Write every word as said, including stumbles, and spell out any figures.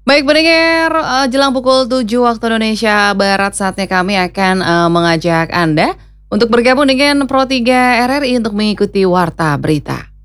Baik pendengar, eee, jelang pukul tujuh waktu Indonesia Barat saatnya kami akan, eee, mengajak Anda untuk bergabung dengan Pro tiga R R I untuk mengikuti Warta Berita.